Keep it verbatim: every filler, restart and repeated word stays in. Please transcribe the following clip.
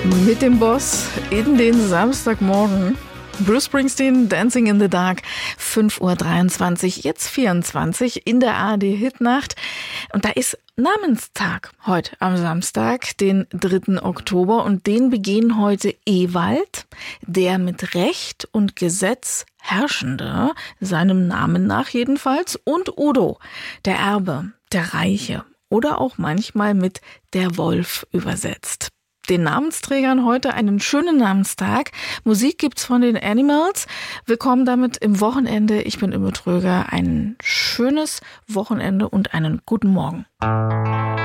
Mit dem Boss in den Samstagmorgen. Bruce Springsteen, Dancing in the Dark, fünf Uhr dreiundzwanzig, jetzt vierundzwanzig in der A R D-Hitnacht. Und da ist Namenstag heute am Samstag, den dritten Oktober. Und den begehen heute Ewald, der mit Recht und Gesetz Herrschende, seinem Namen nach jedenfalls, und Udo, der Erbe, der Reiche oder auch manchmal mit der Wolf übersetzt. Den Namensträgern heute einen schönen Namenstag. Musik gibt's von den Animals. Willkommen damit im Wochenende. Ich bin Imme Tröger. Ein schönes Wochenende und einen guten Morgen.